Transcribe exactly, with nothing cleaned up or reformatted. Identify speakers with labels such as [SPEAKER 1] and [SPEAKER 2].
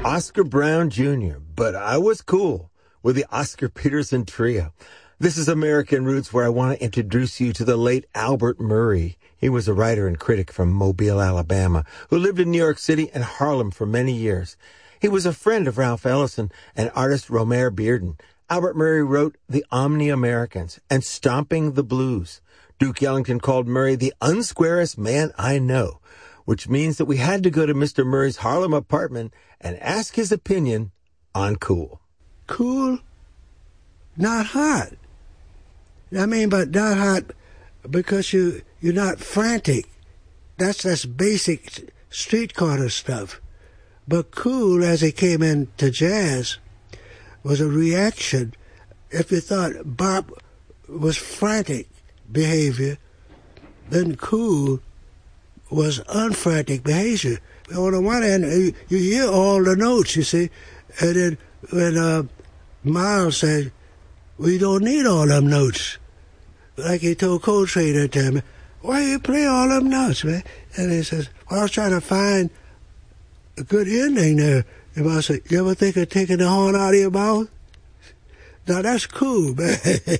[SPEAKER 1] Oscar Brown Junior, but I was cool with the Oscar Peterson Trio. This is American Roots, where I want to introduce you to the late Albert Murray. He was a writer and critic from Mobile, Alabama, who lived in New York City and Harlem for many years. He was a friend of Ralph Ellison and artist Romare Bearden. Albert Murray wrote The Omni-Americans and Stomping the Blues. Duke Ellington called Murray the unsquarest man I know, which means that we had to go to Mister Murray's Harlem apartment and ask his opinion on cool.
[SPEAKER 2] Cool? Not hot. I mean, but not hot because you, you're not frantic. That's that's basic street corner stuff. But cool, as it came into jazz, was a reaction. If you thought Bob was frantic behavior, then cool was unfrantic behavior. On the one hand, you, you hear all the notes, you see, and then when uh, Miles said, we don't need all them notes. Like he told Coltrane that time, why you play all them notes, man? And he says, well, I was trying to find a good ending there. And I said, you ever think of taking the horn out of your mouth? Now, that's cool, man.